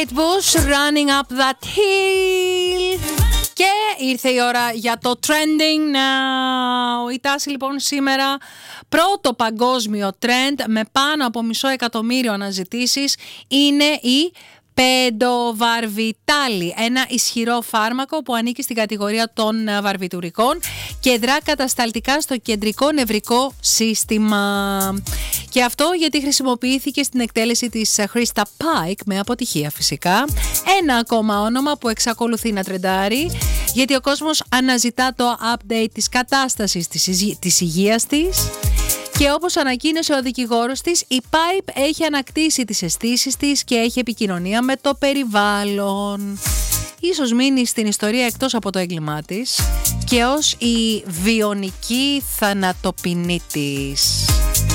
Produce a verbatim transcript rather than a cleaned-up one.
Bush, running up that hill. Και ήρθε η ώρα για το trending now. Η τάση λοιπόν σήμερα, πρώτο παγκόσμιο trend με πάνω από μισό εκατομμύριο αναζητήσεις, είναι η πεντοβαρβιτάλη, ένα ισχυρό φάρμακο που ανήκει στην κατηγορία των βαρβιτουρικών και δρά κατασταλτικά στο κεντρικό νευρικό σύστημα. Και αυτό γιατί χρησιμοποιήθηκε στην εκτέλεση της Krista Pike με αποτυχία φυσικά. Ένα ακόμα όνομα που εξακολουθεί να τρεντάρει, γιατί ο κόσμος αναζητά το update της κατάστασης της, υγεία, της υγείας της. Και όπως ανακοίνωσε ο δικηγόρος της, η Pipe έχει ανακτήσει τις αισθήσεις της και έχει επικοινωνία με το περιβάλλον. Ίσως μείνει στην ιστορία εκτός από το έγκλημά της και ως η βιονική θανατοποινή της.